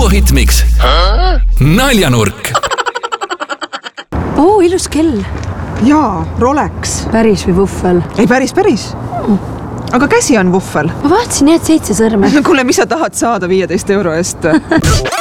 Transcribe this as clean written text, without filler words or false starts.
Hitmix. Naljanurk. Ilus kell. Jaa, Rolex. Päris või vuffel? Ei, päris. Aga käsi on vuffel. Ma vaatasin, et 7 sõrme. Kuule, mis sa tahad saada 15 € eest?